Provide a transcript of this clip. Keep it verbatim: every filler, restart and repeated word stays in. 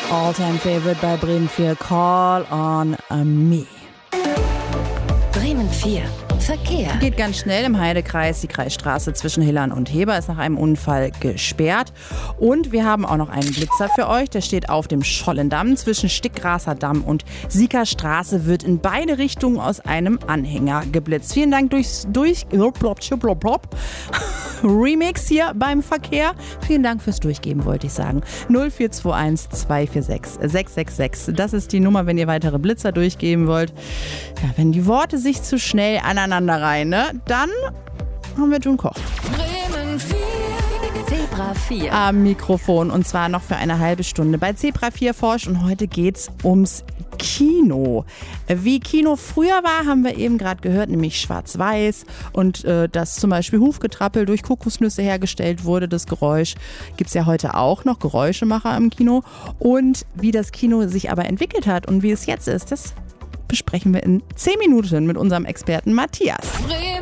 All-Time Favorite bei Bremen vier, Call on Me. Bremen vier, Verkehr. Geht ganz schnell im Heidekreis. Die Kreisstraße zwischen Hillern und Heber ist nach einem Unfall gesperrt. Und wir haben auch noch einen Blitzer für euch. Der steht auf dem Schollendamm. Zwischen Stickgraser Damm und Siegerstraße wird in beide Richtungen aus einem Anhänger geblitzt. Vielen Dank durchs durch Remix hier beim Verkehr. Vielen Dank fürs Durchgeben, wollte ich sagen. null vier zwei eins zwei vier sechs sechs sechs sechs. Das ist die Nummer, wenn ihr weitere Blitzer durchgeben wollt. Ja, wenn die Worte sich zu schnell aneinander reihen, ne, dann haben wir June Koch. Bremen vier, Zebra vier. Am Mikrofon und zwar noch für eine halbe Stunde bei Zebra vier forscht und heute geht's ums Kino. Wie Kino früher war, haben wir eben gerade gehört, nämlich schwarz-weiß und äh, dass zum Beispiel Hufgetrappel durch Kokosnüsse hergestellt wurde, das Geräusch. Gibt es ja heute auch noch Geräuschemacher im Kino. Und wie das Kino sich aber entwickelt hat und wie es jetzt ist, das besprechen wir in zehn Minuten mit unserem Experten Matthias.